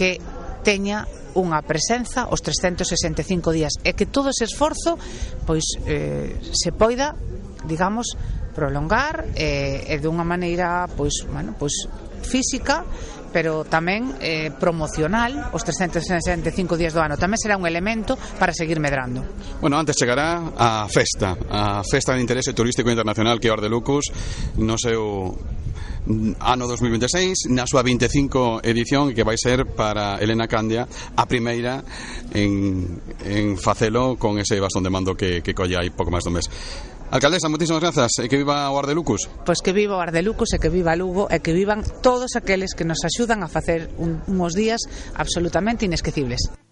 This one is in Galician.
que teña unha presenza os 365 días e que todo ese esforzo pois se poida, digamos, prolongar e dunha maneira pois, bueno, pois física, pero tamén promocional os 365 días do ano. Tamén será un elemento para seguir medrando. Bueno, antes chegará a festa de interese turístico internacional que é Orde Lucus no seu ano 2026, na súa 25 edición, que vai ser para Elena Candia a primeira en facelo con ese bastón de mando que colle aí pouco máis dun mes. Alcaldesa, moitísimas grazas e que viva o Orde Lucus. Pois que viva o Orde Lucus e que viva Lugo e que vivan todos aqueles que nos axudan a facer uns días absolutamente inesquecibles.